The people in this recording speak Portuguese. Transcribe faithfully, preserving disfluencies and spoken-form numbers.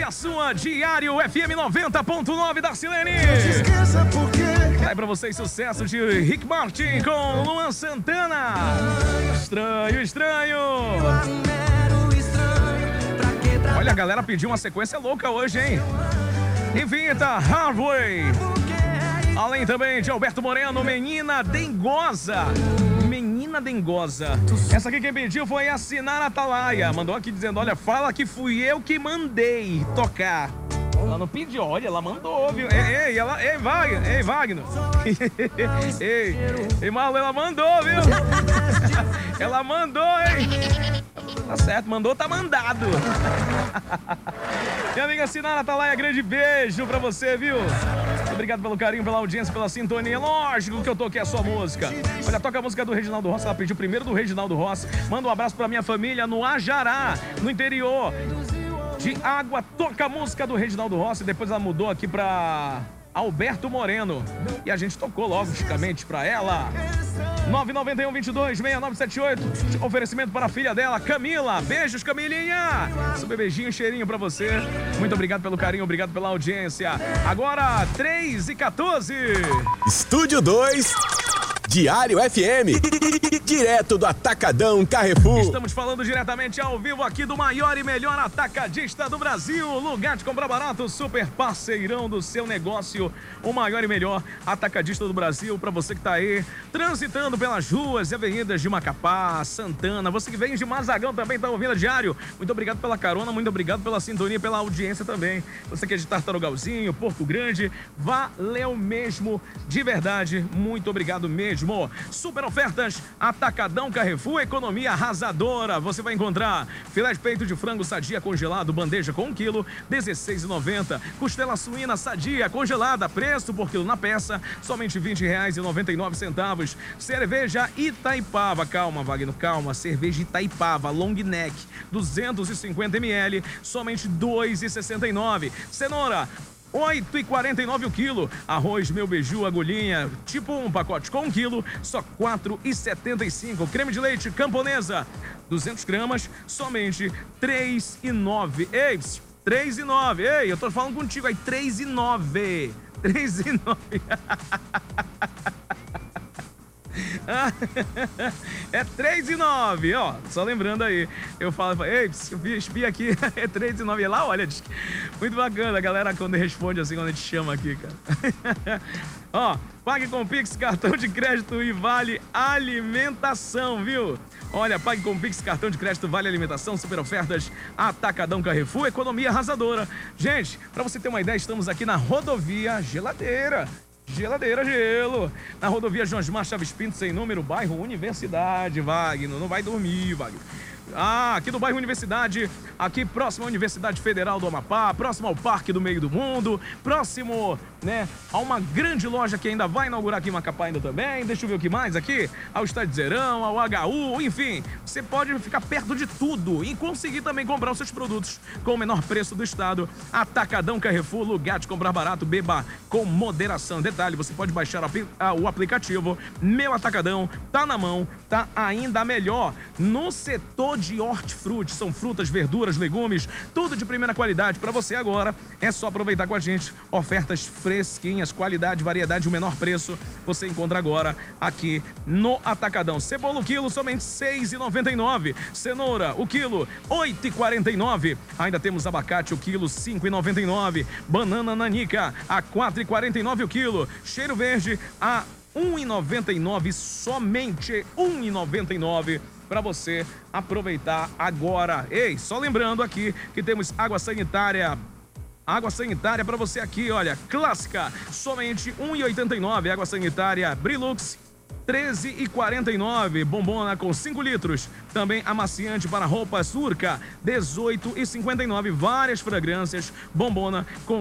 a sua Diário F M noventa ponto nove da Silene. Vai pra vocês sucesso de Rick Martin com Luan Santana. Estranho, estranho. Olha, a galera pediu uma sequência louca hoje, hein? Invita Hardway. Além também de Alberto Moreno, Menina Dengosa. Menina Dengosa. Essa aqui quem pediu foi Assinar Atalaia. Mandou aqui dizendo, olha, fala que fui eu que mandei tocar. Ela não pediu, olha, ela mandou, viu? Ei, ei, ela, ei, Wagner, ei, Wagner. ei, ei, Marlon, ela mandou, viu? Ela mandou, hein? Tá certo, mandou, tá mandado. Minha amiga Sinara Atalaia, grande beijo pra você, viu? Obrigado pelo carinho, pela audiência, pela sintonia. Lógico que eu toquei a sua música. Olha, toca a música do Reginaldo Rossi. Ela pediu primeiro do Reginaldo Rossi. Manda um abraço pra minha família no Ajará, no interior de Água. Toca a música do Reginaldo Rossi. Depois ela mudou aqui pra Alberto Moreno. E a gente tocou logicamente pra ela. nove nove um, vinte e dois, seis nove sete oito. Oferecimento para a filha dela, Camila. Beijos, Camilinha. Seu beijinho, cheirinho pra você. Muito obrigado pelo carinho, obrigado pela audiência. Agora, três e quatorze. Estúdio dois, Diário F M. Direto do Atacadão Carrefour. Estamos falando diretamente ao vivo aqui do maior e melhor atacadista do Brasil. Lugar de comprar barato, super parceirão do seu negócio. O maior e melhor atacadista do Brasil. Para você que tá aí transitando pelas ruas e avenidas de Macapá, Santana. Você que vem de Mazagão também tá ouvindo a Diário. Muito obrigado pela carona, muito obrigado pela sintonia, pela audiência também. Você que é de Tartarugalzinho, Porto Grande, valeu mesmo, de verdade. Muito obrigado mesmo. Super ofertas, Atacadão Carrefour, economia arrasadora. Você vai encontrar filé de peito de frango sadia congelado, bandeja com um quilo, dezesseis reais e noventa centavos. Costela suína sadia congelada, preço por quilo na peça, somente vinte reais e noventa e nove centavos. Cerveja Itaipava, calma, Wagner, calma. Cerveja Itaipava, long neck, duzentos e cinquenta mililitros, somente dois reais e sessenta e nove centavos. Cenoura, oito reais e quarenta e nove centavos o quilo. Arroz Meu Beiju, agulhinha, tipo um pacote com um quilo, só quatro reais e setenta e cinco centavos. Creme de leite Camponesa, duzentas gramas, somente três reais e nove centavos. Ei, três reais e nove centavos. Ei, eu tô falando contigo aí, três reais e nove centavos. três reais e nove centavos. É três e nove, ó, só lembrando aí, eu falo, ei, eu espia aqui, é três e nove, lá, olha, diz, muito bacana, a galera quando responde assim, quando a gente chama aqui, cara. Ó, pague com Pix, cartão de crédito e vale alimentação, viu? Olha, pague com Pix, cartão de crédito, vale alimentação, super ofertas, Atacadão Carrefour, economia arrasadora. Gente, pra você ter uma ideia, estamos aqui na rodovia Geladeira. Geladeira Gelo, na rodovia Joãosmar Chaves Pinto, sem número, bairro Universidade, Wagner, não vai dormir, Wagner. Ah, aqui do bairro Universidade, aqui próximo à Universidade Federal do Amapá, próximo ao Parque do Meio do Mundo, próximo, né, a uma grande loja que ainda vai inaugurar aqui em Macapá ainda também. Deixa eu ver o que mais aqui, ao Estádio Zerão, ao H U, enfim, você pode ficar perto de tudo e conseguir também comprar os seus produtos com o menor preço do estado. Atacadão Carrefour, lugar de comprar barato, beba com moderação. Detalhe, você pode baixar o aplicativo Meu Atacadão, tá na mão, tá ainda melhor. No setor de hortifruti, são frutas, verduras, legumes, tudo de primeira qualidade. Para você agora, é só aproveitar com a gente. Ofertas fresquinhas, qualidade, variedade, o menor preço. Você encontra agora aqui no Atacadão. Cebola o quilo, somente seis reais e noventa e nove centavos. Cenoura, o quilo, oito reais e quarenta e nove centavos. Ainda temos abacate, o quilo, cinco reais e noventa e nove centavos. Banana nanica, a quatro reais e quarenta e nove centavos o quilo. Cheiro verde, a um real e noventa e nove centavos, somente um real e noventa e nove centavos. Para você aproveitar agora. Ei, só lembrando aqui que temos água sanitária. Água sanitária para você aqui, olha, clássica, somente um real e oitenta e nove centavos. Água sanitária Brilux, treze reais e quarenta e nove centavos. Bombona com cinco litros. Também amaciante para roupas Urca, dezoito reais e cinquenta e nove centavos. Várias fragrâncias. Bombona com